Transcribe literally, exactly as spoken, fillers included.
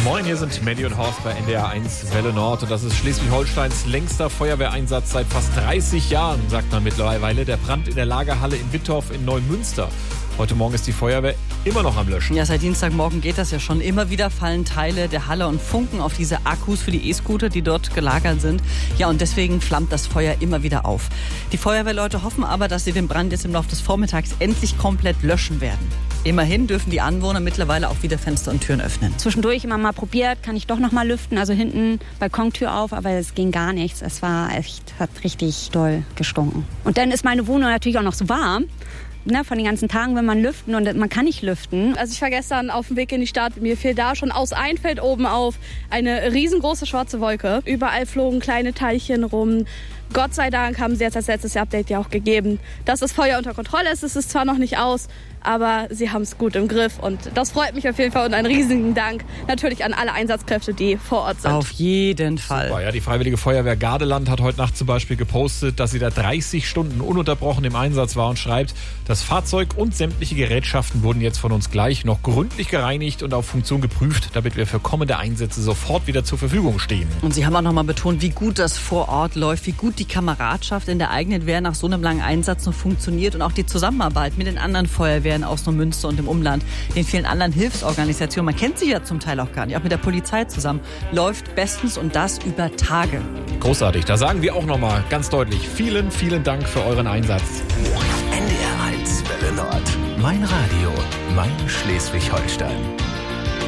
Moin, hier sind Mandy und Horst bei N D R eins Welle Nord und das ist Schleswig-Holsteins längster Feuerwehreinsatz seit fast dreißig Jahren, sagt man mittlerweile. Der Brand in der Lagerhalle in Wittorf in Neumünster. Heute Morgen ist die Feuerwehr immer noch am Löschen. Ja, seit Dienstagmorgen geht das ja schon. Immer wieder fallen Teile der Halle und Funken auf diese Akkus für die E-Scooter, die dort gelagert sind. Ja, und deswegen flammt das Feuer immer wieder auf. Die Feuerwehrleute hoffen aber, dass sie den Brand jetzt im Laufe des Vormittags endlich komplett löschen werden. Immerhin dürfen die Anwohner mittlerweile auch wieder Fenster und Türen öffnen. Zwischendurch immer mal probiert, kann ich doch noch mal lüften. Also hinten Balkontür auf, aber es ging gar nichts. Es war echt, hat richtig doll gestunken. Und dann ist meine Wohnung natürlich auch noch so warm. Ne, von den ganzen Tagen, wenn man lüften und man kann nicht lüften. Also ich war gestern auf dem Weg in die Stadt, mir fiel da schon aus ein Feld oben auf eine riesengroße schwarze Wolke. Überall flogen kleine Teilchen rum. Gott sei Dank haben sie jetzt als letztes Update ja auch gegeben, dass das Feuer unter Kontrolle ist. Es ist zwar noch nicht aus, aber sie haben es gut im Griff und das freut mich auf jeden Fall und einen riesigen Dank natürlich an alle Einsatzkräfte, die vor Ort sind. Auf jeden Fall. Super, ja, die Freiwillige Feuerwehr Gardeland hat heute Nacht zum Beispiel gepostet, dass sie da dreißig Stunden ununterbrochen im Einsatz war und schreibt, das Fahrzeug und sämtliche Gerätschaften wurden jetzt von uns gleich noch gründlich gereinigt und auf Funktion geprüft, damit wir für kommende Einsätze sofort wieder zur Verfügung stehen. Und sie haben auch nochmal betont, wie gut das vor Ort läuft, wie gut die Kameradschaft in der eigenen Wehr nach so einem langen Einsatz noch funktioniert und auch die Zusammenarbeit mit den anderen Feuerwehren aus Neumünster und im Umland, den vielen anderen Hilfsorganisationen, man kennt sie ja zum Teil auch gar nicht, auch mit der Polizei zusammen, läuft bestens und das über Tage. Großartig, da sagen wir auch nochmal ganz deutlich, vielen, vielen Dank für euren Einsatz. N D R eins Welle Nord, mein Radio, mein Schleswig-Holstein.